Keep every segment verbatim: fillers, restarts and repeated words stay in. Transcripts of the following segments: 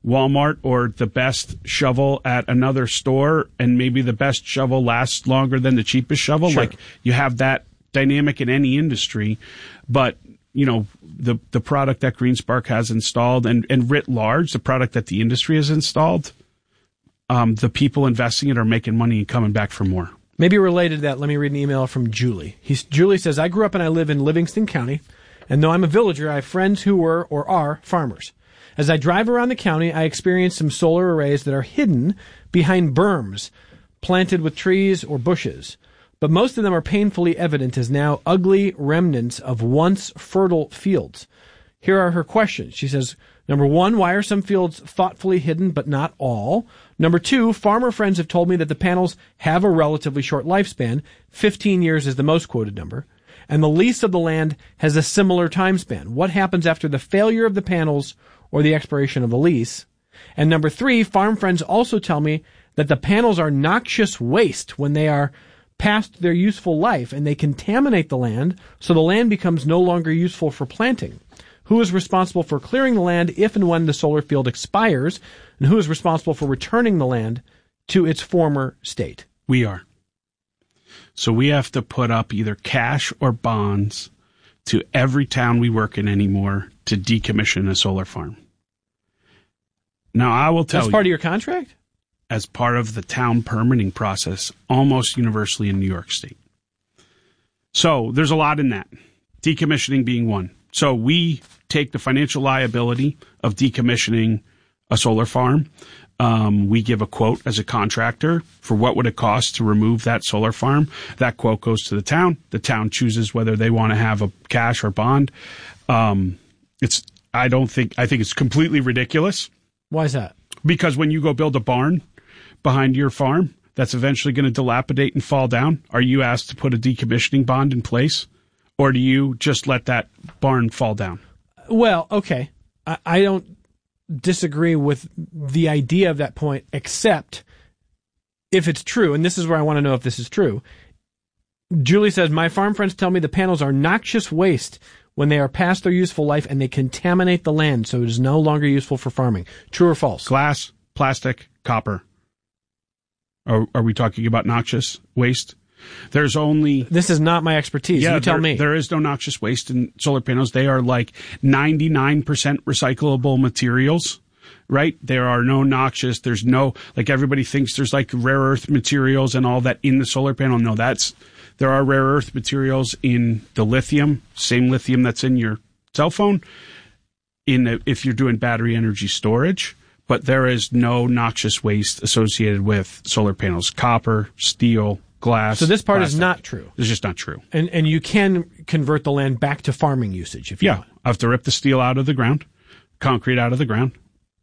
Walmart or the best shovel at another store, and maybe the best shovel lasts longer than the cheapest shovel. Sure. Like, you have that dynamic in any industry, but you know, the the product that GreenSpark has installed, and, and writ large, the product that the industry has installed, um, the people investing in it are making money and coming back for more. Maybe related to that, let me read an email from Julie. He's, Julie says, I grew up and I live in Livingston County, and though I'm a villager, I have friends who were or are farmers. As I drive around the county, I experience some solar arrays that are hidden behind berms planted with trees or bushes. But most of them are painfully evident as now ugly remnants of once fertile fields. Here are her questions. She says, number one, why are some fields thoughtfully hidden but not all? Number two, farmer friends have told me that the panels have a relatively short lifespan. fifteen years is the most quoted number. And the lease of the land has a similar time span. What happens after the failure of the panels or the expiration of the lease? And number three, farm friends also tell me that the panels are noxious waste when they are past their useful life, and they contaminate the land, so the land becomes no longer useful for planting. Who is responsible for clearing the land if and when the solar field expires, and who is responsible for returning the land to its former state? We are. So we have to put up either cash or bonds to every town we work in anymore to decommission a solar farm. Now, I will tell you... That's part of your contract? As part of the town permitting process, almost universally in New York State. So there's a lot in that, decommissioning being one. So we take the financial liability of decommissioning a solar farm. Um, we give a quote as a contractor for what would it cost to remove that solar farm. That quote goes to the town. The town chooses whether they want to have a cash or bond. Um, it's, I don't think, I think it's completely ridiculous. Why is that? Because when you go build a barn behind your farm that's eventually going to dilapidate and fall down, are you asked to put a decommissioning bond in place, or do you just let that barn fall down? Well, okay. I, I don't disagree with the idea of that point, except if it's true, and this is where I want to know if this is true. Julie says, my farm friends tell me the panels are noxious waste when they are past their useful life and they contaminate the land, so it is no longer useful for farming. True or false? Glass, plastic, copper. Are, are we talking about noxious waste? There's only... This is not my expertise. Yeah, you tell there, me. There is no noxious waste in solar panels. They are like ninety-nine percent recyclable materials, right? There are no noxious. There's no... Like, everybody thinks there's like rare earth materials and all that in the solar panel. No, that's... There are rare earth materials in the lithium, same lithium that's in your cell phone, in the, if you're doing battery energy storage. But there is no noxious waste associated with solar panels. Copper, steel, glass. So this part plastic. is not true. It's just not true. And and you can convert the land back to farming usage if you yeah, want. I have to rip the steel out of the ground, concrete out of the ground,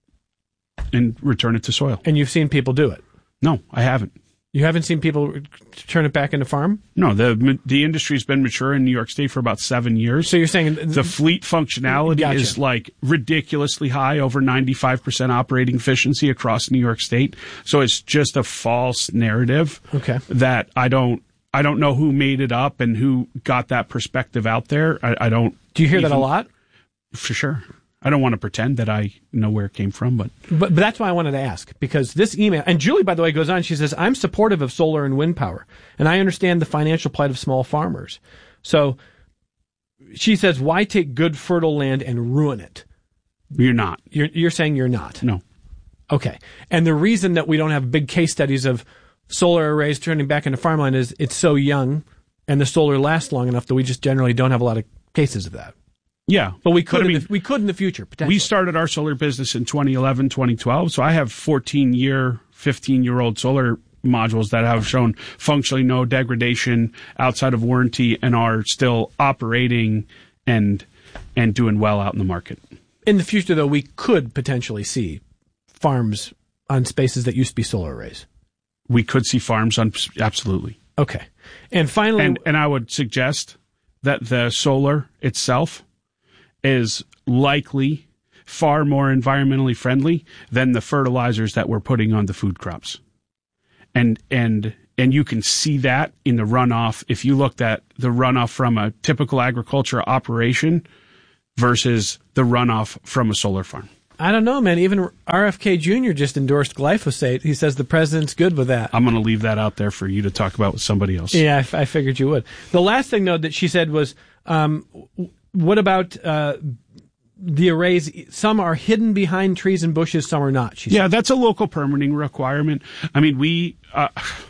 and return it to soil. And you've seen people do it? No, I haven't. You haven't seen people turn it back into farm? No, the the industry's been mature in New York State for about seven years. So you're saying... The fleet functionality Gotcha. is like ridiculously high, over ninety-five percent operating efficiency across New York State. So it's just a false narrative okay. that I don't I don't know who made it up and who got that perspective out there. I, I don't... Do you hear even, that a lot? For sure. I don't want to pretend that I know where it came from, but... but... But that's why I wanted to ask, because this email... And Julie, by the way, goes on, she says, I'm supportive of solar and wind power, and I understand the financial plight of small farmers. So she says, why take good fertile land and ruin it? You're not. You're, you're saying you're not? No. Okay. And the reason that we don't have big case studies of solar arrays turning back into farmland is it's so young, and the solar lasts long enough that we just generally don't have a lot of cases of that. Yeah. But we could, but, I in mean, the, we could in the future, potentially. We started our solar business in twenty eleven, twenty twelve, so I have fourteen-year, fifteen-year-old solar modules that have shown functionally no degradation outside of warranty and are still operating and and doing well out in the market. In the future, though, we could potentially see farms on spaces that used to be solar arrays. We could see farms on... Absolutely. Okay. And finally... And, and I would suggest that the solar itself is likely far more environmentally friendly than the fertilizers that we're putting on the food crops. And and and you can see that in the runoff. If you looked at the runoff from a typical agriculture operation versus the runoff from a solar farm. I don't know, man. Even R F K Junior just endorsed glyphosate. He says the president's good with that. I'm going to leave that out there for you to talk about with somebody else. Yeah, I, f- I figured you would. The last thing, though, that she said was, um, what about uh, the arrays? Some are hidden behind trees and bushes, some are not. She said. Yeah, that's a local permitting requirement. I mean, we... Uh,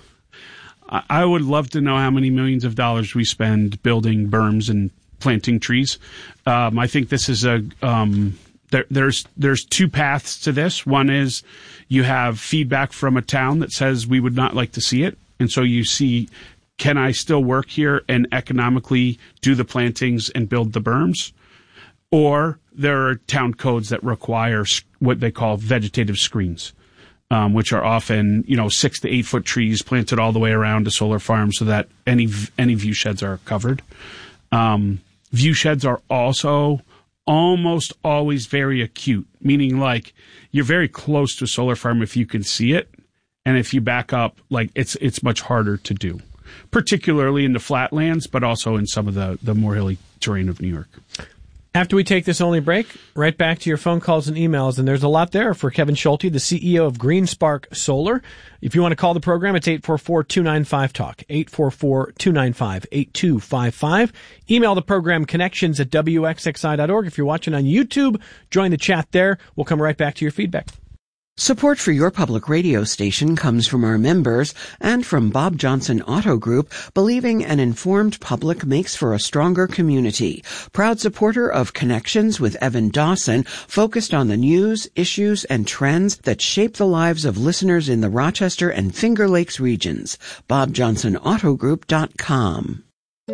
I would love to know how many millions of dollars we spend building berms and planting trees. Um, I think this is a... Um, There, there's there's two paths to this. One is you have feedback from a town that says we would not like to see it, and so you see, can I still work here and economically do the plantings and build the berms? Or there are town codes that require what they call vegetative screens, um, which are often you know six to eight foot trees planted all the way around a solar farm so that any any view sheds are covered. Um, view sheds are also almost always very acute, meaning like you're very close to a solar farm if you can see it, and if you back up, like it's it's much harder to do, particularly in the flatlands, but also in some of the, the more hilly terrain of New York. After we take this only break, right back to your phone calls and emails, and there's a lot there for Kevin Schulte, the C E O of GreenSpark Solar. If you want to call the program, it's eight four four, two nine five, talk, eight four four, two nine five, eight two five five. Email the program connections at W X X I dot org. If you're watching on YouTube, join the chat there. We'll come right back to your feedback. Support for your public radio station comes from our members and from Bob Johnson Auto Group, believing an informed public makes for a stronger community. Proud supporter of Connections with Evan Dawson, focused on the news, issues, and trends that shape the lives of listeners in the Rochester and Finger Lakes regions. bob johnson auto group dot com.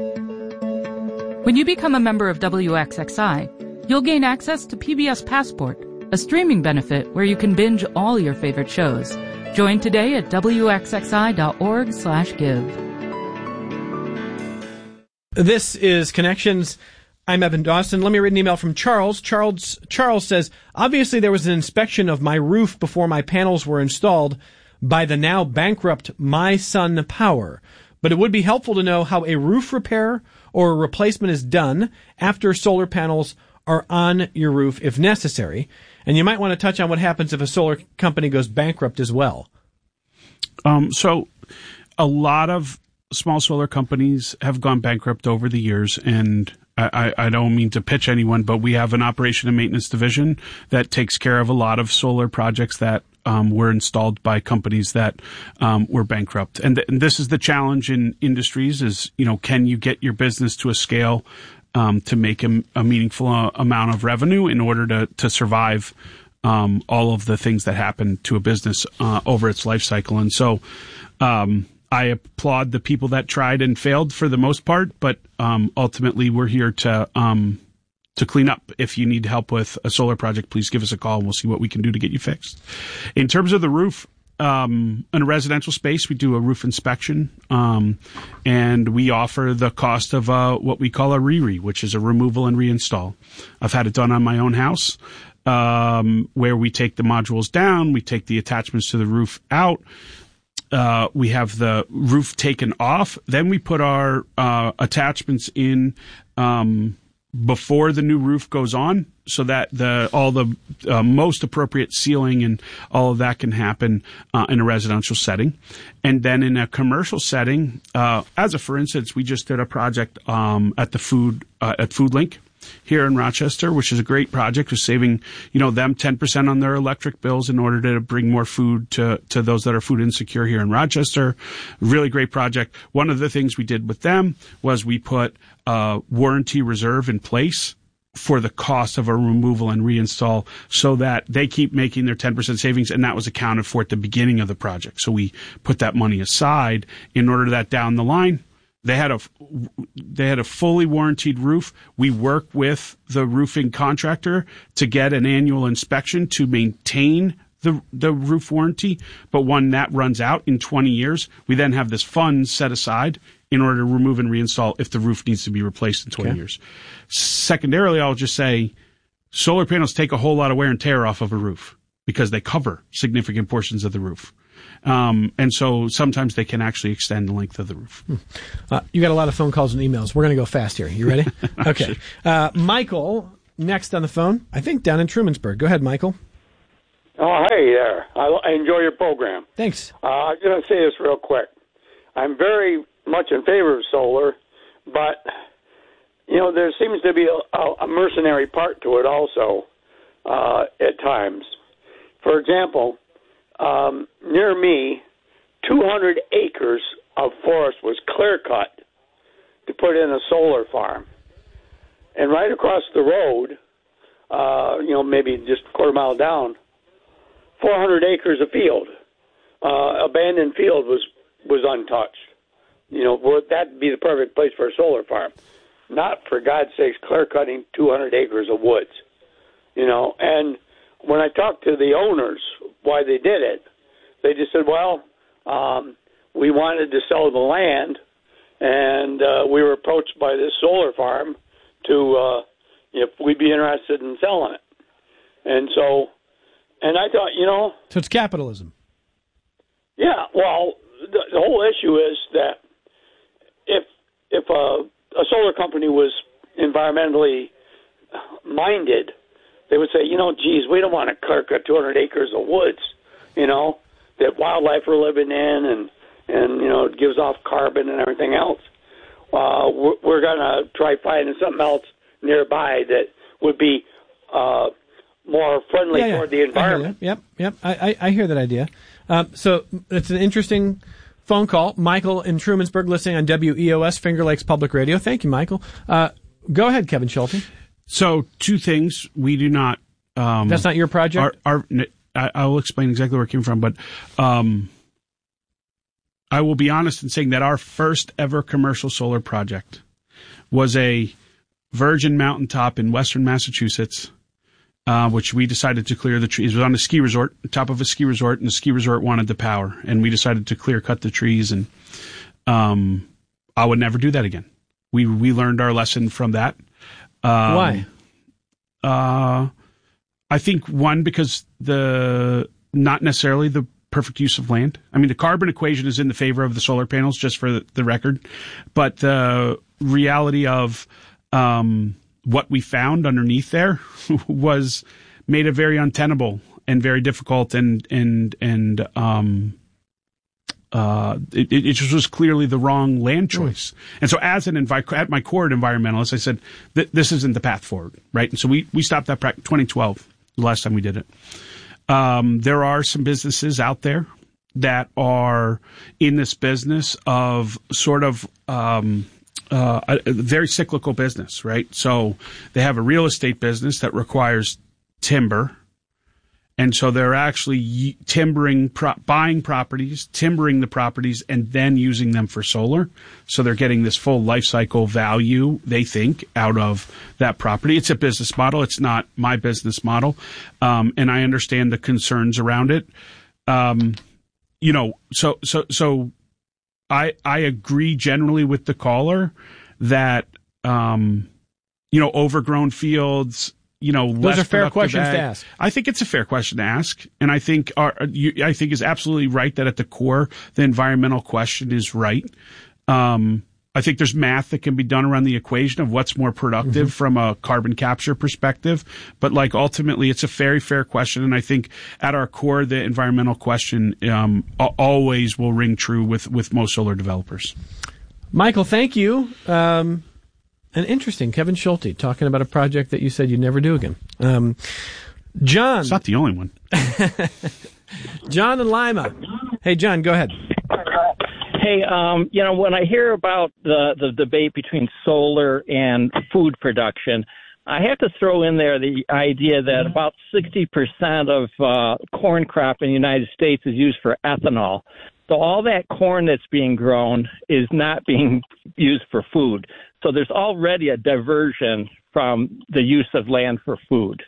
When you become a member of W X X I, you'll gain access to P B S Passport, a streaming benefit where you can binge all your favorite shows. Join today at W X X I dot org slash give. This is Connections. I'm Evan Dawson. Let me read an email from Charles. Charles Charles says, obviously there was an inspection of my roof before my panels were installed by the now bankrupt My Sun Power. But it would be helpful to know how a roof repair or a replacement is done after solar panels are on your roof if necessary. And you might want to touch on what happens if a solar company goes bankrupt as well. Um, so a lot of small solar companies have gone bankrupt over the years, and I, I don't mean to pitch anyone, but we have an operation and maintenance division that takes care of a lot of solar projects that um, were installed by companies that um, were bankrupt. And, th- and this is the challenge in industries is, you know, can you get your business to a scale Um, to make a, a meaningful uh, amount of revenue in order to to survive um, all of the things that happen to a business uh, over its life cycle. And so um, I applaud the people that tried and failed for the most part, but um, ultimately we're here to um, to clean up. If you need help with a solar project, please give us a call and we'll see what we can do to get you fixed. In terms of the roof, Um, in a residential space, we do a roof inspection, um, and we offer the cost of uh, what we call a re-re, which is a removal and reinstall. I've had it done on my own house, um, where we take the modules down, we take the attachments to the roof out, uh, we have the roof taken off, then we put our uh, attachments in um, before the new roof goes on, so that the all the uh, most appropriate sealing and all of that can happen uh, in a residential setting. And then in a commercial setting, uh, as a for instance, we just did a project um, at the food uh, at FoodLink here in Rochester, which is a great project. We're saving, you know, them ten percent on their electric bills in order to bring more food to, to those that are food insecure here in Rochester. Really great project. One of the things we did with them was we put a warranty reserve in place for the cost of a removal and reinstall so that they keep making their ten percent savings, and that was accounted for at the beginning of the project. So we put that money aside in order that down the line, They had a they had a fully warranted roof. We work with the roofing contractor to get an annual inspection to maintain the the roof warranty. But when that runs out in twenty years, we then have this fund set aside in order to remove and reinstall if the roof needs to be replaced in twenty okay. years. Secondarily, I'll just say solar panels take a whole lot of wear and tear off of a roof because they cover significant portions of the roof. Um, and so sometimes they can actually extend the length of the roof. Hmm. Uh, you got a lot of phone calls and emails. We're going to go fast here. You ready? Okay. Uh, Michael, next on the phone, I think down in Trumansburg. Go ahead, Michael. Oh, hey there. I, I enjoy your program. Thanks. Uh, I'm going to say this real quick. I'm very much in favor of solar, but, you know, there seems to be a, a mercenary part to it also uh, at times. For example, um, near me, two hundred acres of forest was clear-cut to put in a solar farm. And right across the road, uh, you know, maybe just a quarter mile down, four hundred acres of field, uh, abandoned field was, was untouched. You know, that'd be the perfect place for a solar farm. Not, for God's sakes, clear-cutting two hundred acres of woods. You know, and when I talked to the owners why they did it, they just said, well, um, we wanted to sell the land, and uh, we were approached by this solar farm to uh, if we'd be interested in selling it. And so, and I thought, you know. So it's capitalism. Yeah, well, the, the whole issue is that if if a, a solar company was environmentally minded, they would say, you know, geez, we don't want to clear cut two hundred acres of woods, you know, that wildlife are living in, and, and you know, it gives off carbon and everything else. Uh, we're we're going to try finding something else nearby that would be uh, more friendly yeah, yeah. toward the environment. I yep, yep. I, I, I hear that idea. Um, so it's an interesting phone call. Michael in Trumansburg, listening on W E O S, Finger Lakes Public Radio. Thank you, Michael. Uh, go ahead, Kevin Schulte. So two things. We do not. Um, That's not your project? Our, our, I, I will explain exactly where it came from, but um, I will be honest in saying that our first ever commercial solar project was a virgin mountaintop in western Massachusetts, uh, which we decided to clear the trees. It was on a ski resort, top of a ski resort, and the ski resort wanted the power, and we decided to clear cut the trees, and um, I would never do that again. We we learned our lesson from that. Um, Why? Uh, I think one, because the not necessarily the perfect use of land. I mean, the carbon equation is in the favor of the solar panels, just for the, the record, but the reality of um, what we found underneath there was made it very untenable and very difficult, and and and um, uh, it, it just was clearly the wrong land choice. Mm. And so, as an envi- at my core environmentalist, I said th- this isn't the path forward, right? And so we we stopped that practice. twenty twelve, the last time we did it. Um, there are some businesses out there that are in this business of sort of um, uh, a, a very cyclical business, right? So they have a real estate business that requires timber. And so they're actually timbering, pro- buying properties, timbering the properties, and then using them for solar. So they're getting this full life cycle value, they think, out of that property. It's a business model. It's not my business model. Um, and I understand the concerns around it. Um, you know, so, so, so I, I agree generally with the caller that, um, you know, overgrown fields, you know, those less are fair questions ag. to ask. I think it's a fair question to ask, and I think our, you, I think is absolutely right that at the core the environmental question is right. Um, I think there's math that can be done around the equation of what's more productive mm-hmm. from a carbon capture perspective, but like ultimately it's a very fair question, and I think at our core the environmental question um, always will ring true with with most solar developers. Michael, thank you. Um, And interesting, Kevin Schulte talking about a project that you said you'd never do again. Um, John. It's not the only one. John and Lima. Hey, John, go ahead. Hey, um, you know, when I hear about the, the debate between solar and food production, I have to throw in there the idea that about sixty percent of uh, corn crop in the United States is used for ethanol. So all that corn that's being grown is not being used for food. So there's already a diversion from the use of land for food.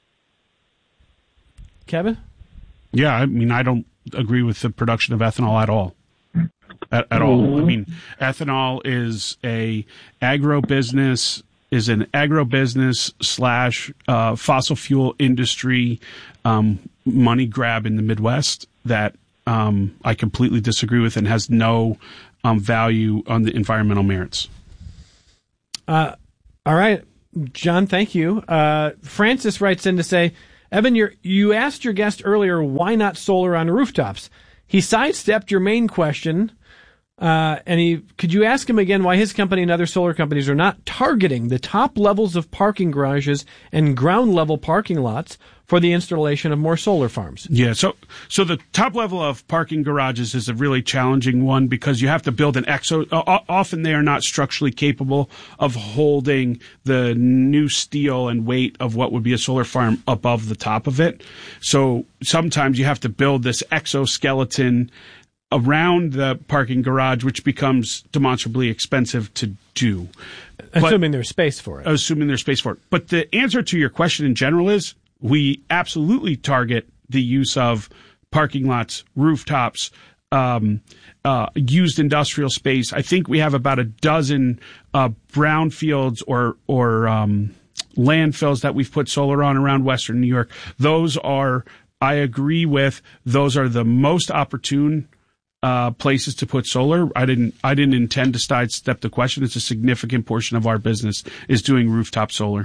Kevin? Yeah, I mean, I don't agree with the production of ethanol at all. At, at all. I mean, ethanol is a agro business, is an agro business slash uh, fossil fuel industry um, money grab in the Midwest that um, I completely disagree with and has no um, value on the environmental merits. Uh, all right, John, thank you. Uh, Francis writes in to say, Evan, you're, you asked your guest earlier, why not solar on rooftops? He sidestepped your main question. Uh, and he, could you ask him again why his company and other solar companies are not targeting the top levels of parking garages and ground level parking lots for the installation of more solar farms? Yeah, so so the top level of parking garages is a really challenging one because you have to build an exo. Uh, often they are not structurally capable of holding the new steel and weight of what would be a solar farm above the top of it. So sometimes you have to build this exoskeleton around the parking garage, which becomes demonstrably expensive to do. Assuming but, there's space for it. Assuming there's space for it. But the answer to your question in general is we absolutely target the use of parking lots, rooftops, um, uh, used industrial space. I think we have about a dozen uh, brownfields or, or um, landfills that we've put solar on around Western New York. Those are, I agree with, those are the most opportune Uh, places to put solar. I didn't. I didn't intend to sidestep the question. It's a significant portion of our business is doing rooftop solar.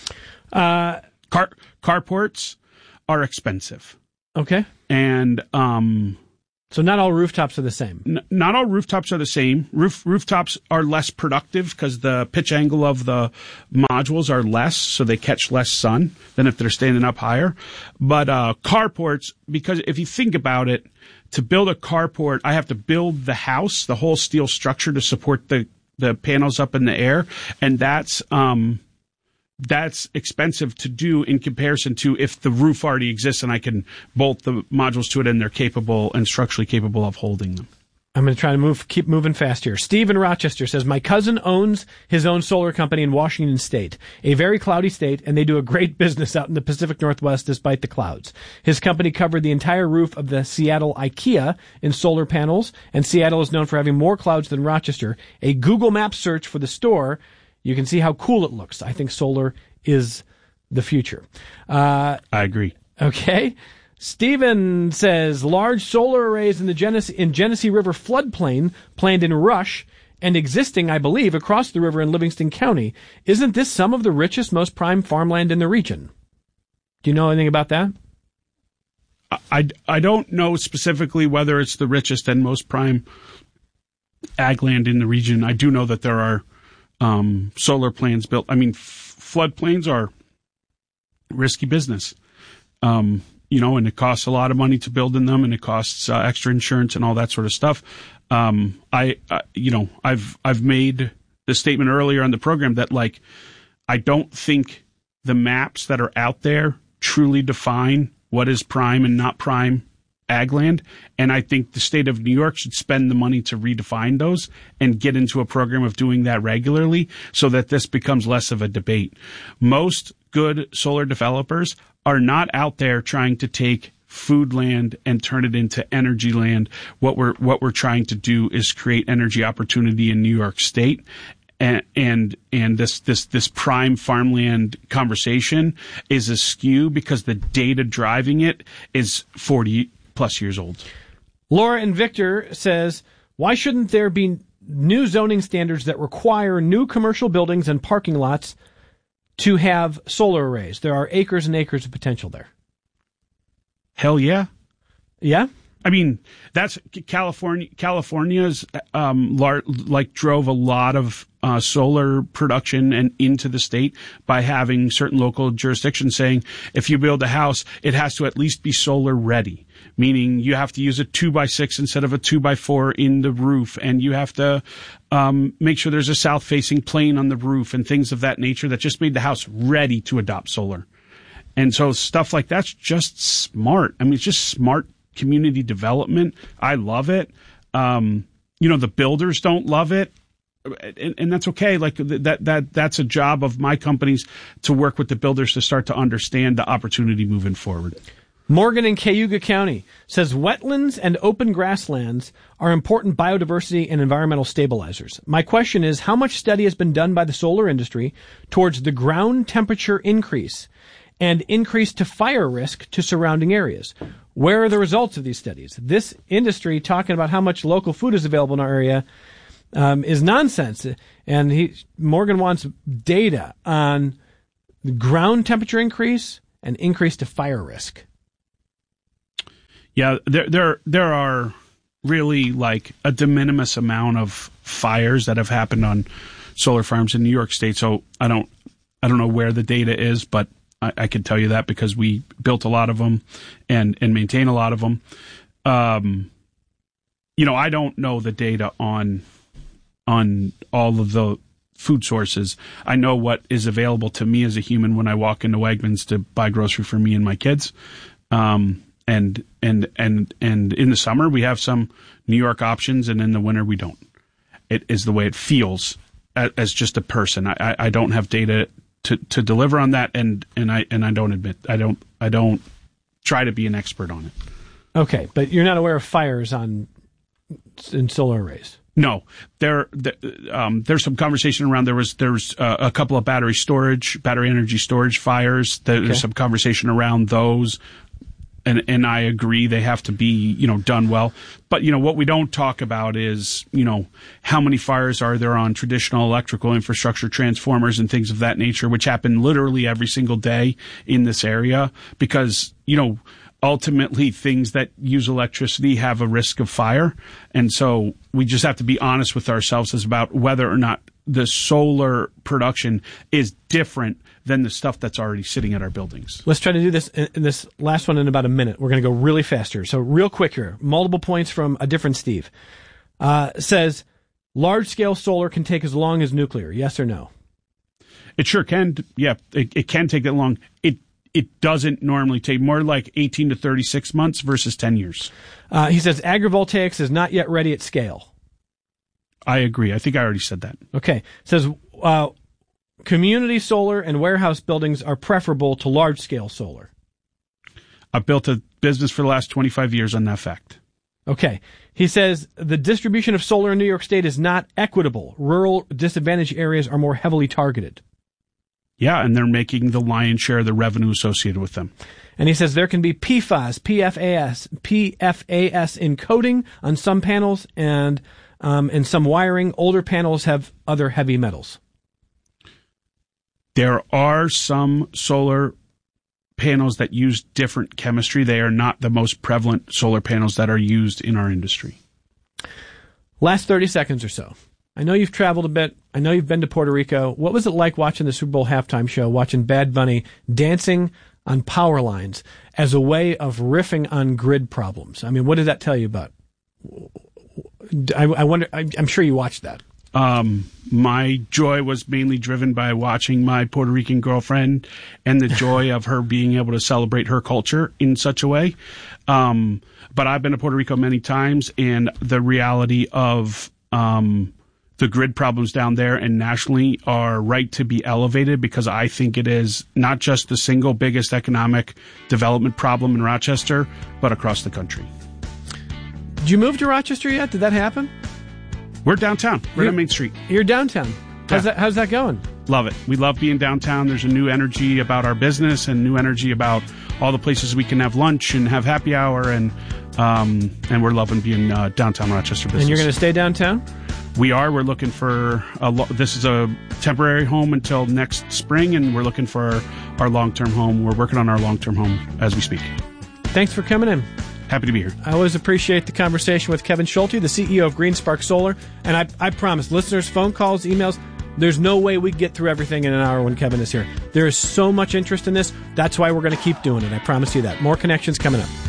Uh, Car carports are expensive. Okay. And um, so not all rooftops are the same. N not all rooftops are the same. Roof rooftops are less productive because the pitch angle of the modules are less, so they catch less sun than if they're standing up higher. But uh, carports, because if you think about it, to build a carport, I have to build the house, the whole steel structure to support the, the panels up in the air. And that's, um, that's expensive to do in comparison to if the roof already exists and I can bolt the modules to it and they're capable and structurally capable of holding them. I'm going to try to move, keep moving fast here. Steve in Rochester says, my cousin owns his own solar company in Washington State, a very cloudy state, and they do a great business out in the Pacific Northwest despite the clouds. His company covered the entire roof of the Seattle IKEA in solar panels, and Seattle is known for having more clouds than Rochester. A Google Maps search for the store, you can see how cool it looks. I think solar is the future. Uh, I agree. Okay. Stephen says, large solar arrays in the Genesee, in Genesee River floodplain planned in Rush and existing, I believe, across the river in Livingston County. Isn't this some of the richest, most prime farmland in the region? Do you know anything about that? I, I don't know specifically whether it's the richest and most prime ag land in the region. I do know that there are um, solar plants built. I mean, floodplains are risky business. Um You know, and it costs a lot of money to build in them, and it costs uh, extra insurance and all that sort of stuff. Um, I, uh, you know, I've I've made the statement earlier on the program that like I don't think the maps that are out there truly define what is prime and not prime ag land, and I think the state of New York should spend the money to redefine those and get into a program of doing that regularly, so that this becomes less of a debate. Most good solar developers are not out there trying to take food land and turn it into energy land. What we're what we're trying to do is create energy opportunity in New York State, and and, and this this this prime farmland conversation is askew because the data driving it is forty plus years old. Laura and Victor says, why shouldn't there be new zoning standards that require new commercial buildings and parking lots to have solar arrays? There are acres and acres of potential there. Hell yeah. Yeah? I mean, that's California. California's um, lar- like drove a lot of uh, solar production and into the state by having certain local jurisdictions saying if you build a house, it has to at least be solar ready, meaning you have to use a two by six instead of a two by four in the roof, and you have to um, make sure there's a south facing plane on the roof and things of that nature that just made the house ready to adopt solar. And so stuff like that's just smart. I mean, it's just smart community development. I love it. Um, you know, the builders don't love it, and, and that's okay. Like that, that, that's a job of my companies to work with the builders to start to understand the opportunity moving forward. Morgan in Cayuga County says wetlands and open grasslands are important biodiversity and environmental stabilizers. My question is, how much study has been done by the solar industry towards the ground temperature increase and increase to fire risk to surrounding areas? Where are the results of these studies? This industry talking about how much local food is available in our area um, is nonsense. And he, Morgan wants data on the ground temperature increase and increase to fire risk? Yeah, there there there are really like a de minimis amount of fires that have happened on solar farms in New York State. So I don't I don't know where the data is, but I, I can tell you that because we built a lot of them and and maintain a lot of them. Um, you know, I don't know the data on on all of the food sources. I know what is available to me as a human when I walk into Wegmans to buy grocery for me and my kids. Um, and and and and in the summer we have some New York options, and in the winter we don't. It is the way it feels as, as just a person. I, I don't have data to, to deliver on that, and, and I and I don't admit I don't I don't try to be an expert on it. Okay, but you're not aware of fires on in solar arrays. No, there, there um, there's some conversation around. There was there was uh, a couple of battery storage, battery energy storage fires. There's okay. some conversation around those, and and I agree they have to be you know done well. But you know what we don't talk about is you know how many fires are there on traditional electrical infrastructure, transformers, and things of that nature, which happen literally every single day in this area because you know. Ultimately, things that use electricity have a risk of fire. And so we just have to be honest with ourselves as about whether or not the solar production is different than the stuff that's already sitting at our buildings. Let's try to do this in, in this last one in about a minute. We're going to go really fast here. So real quick here, multiple points from a different Steve. Uh, says, large-scale solar can take as long as nuclear, yes or no? It sure can. Yeah, it, it can take that long. It It doesn't normally take more like eighteen to thirty-six months versus ten years. Uh, he says agrivoltaics is not yet ready at scale. I agree. I think I already said that. Okay. Says uh, community solar and warehouse buildings are preferable to large-scale solar. I've built a business for the last twenty-five years on that fact. Okay. He says the distribution of solar in New York State is not equitable. Rural disadvantaged areas are more heavily targeted. Yeah, and they're making the lion's share of the revenue associated with them. And he says there can be P F A S, P F A S, P F A S encoding on some panels and um, and some wiring. Older panels have other heavy metals. There are some solar panels that use different chemistry. They are not the most prevalent solar panels that are used in our industry. Last thirty seconds or so. I know you've traveled a bit. I know you've been to Puerto Rico. What was it like watching the Super Bowl halftime show, watching Bad Bunny dancing on power lines as a way of riffing on grid problems? I mean, what did that tell you about? I, I wonder. I, I'm sure you watched that. Um, my joy was mainly driven by watching my Puerto Rican girlfriend and the joy of her being able to celebrate her culture in such a way. Um, but I've been to Puerto Rico many times, and the reality of um, the grid problems down there and nationally are right to be elevated because I think it is not just the single biggest economic development problem in Rochester, but across the country. Did you move to Rochester yet? Did that happen? We're downtown. We're You're, on Main Street. You're downtown. How's Yeah. that, how's that going? Love it. We love being downtown. There's a new energy about our business and new energy about all the places we can have lunch and have happy hour, and um, and we're loving being uh, downtown Rochester business. And you're going to stay downtown? We are. We're looking for a lo- this is a temporary home until next spring, and we're looking for our long-term home. We're working on our long-term home as we speak. Thanks for coming in. Happy to be here. I always appreciate the conversation with Kevin Schulte, the C E O of GreenSpark Solar. And I, I promise, listeners, phone calls, emails, there's no way we get through everything in an hour when Kevin is here. There is so much interest in this. That's why we're going to keep doing it. I promise you that. More connections coming up.